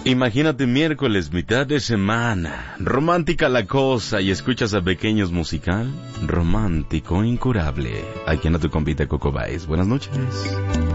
Imagínate miércoles, mitad de semana, romántica la cosa y escuchas a Pequeños Musical, romántico incurable. Aquí en tu compita Coco Baez. Buenas noches.